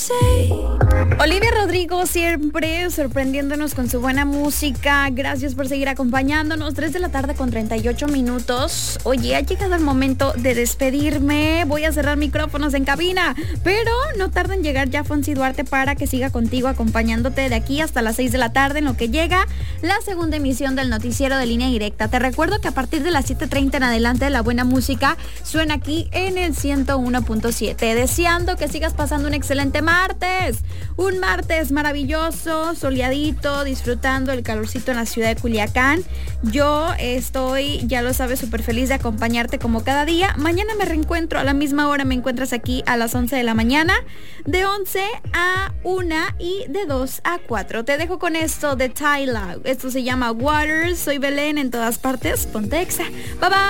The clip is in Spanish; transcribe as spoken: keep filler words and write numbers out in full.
Olivia Rodrigo siempre sorprendiéndonos con su buena música. Gracias por seguir acompañándonos. tres de la tarde con treinta y ocho minutos. Oye, ha llegado el momento de despedirme. Voy a cerrar micrófonos en cabina, pero no tarda en llegar ya Fonsi Duarte para que siga contigo acompañándote de aquí hasta las seis de la tarde en lo que llega la segunda emisión del noticiero de Línea Directa. Te recuerdo que a partir de las siete treinta en adelante la buena música suena aquí en el ciento uno punto siete. Deseando que sigas pasando un excelente martes. Un martes maravilloso, soleadito, disfrutando el calorcito en la ciudad de Culiacán. Yo estoy, ya lo sabes, súper feliz de acompañarte como cada día. Mañana me reencuentro a la misma hora, me encuentras aquí a las once de la mañana, de once a una y de dos a cuatro. Te dejo con esto de Tyla. Esto se llama Waters. Soy Belén en todas partes. Ponte Exa. Bye bye.